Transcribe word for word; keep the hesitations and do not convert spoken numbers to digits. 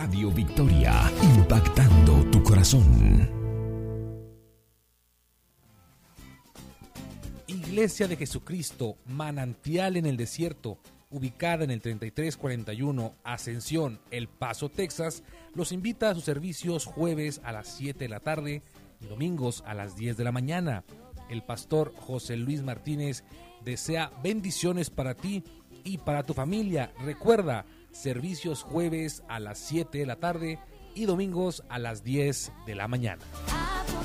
Radio Victoria, impactando tu corazón. Iglesia de Jesucristo, Manantial en el Desierto, ubicada en el treinta y tres cuarenta y uno Ascensión, El Paso, Texas, los invita a sus servicios jueves a las siete de la tarde y domingos a las diez de la mañana. El pastor José Luis Martínez desea bendiciones para ti y para tu familia. Recuerda, servicios jueves a las siete de la tarde y domingos a las diez de la mañana.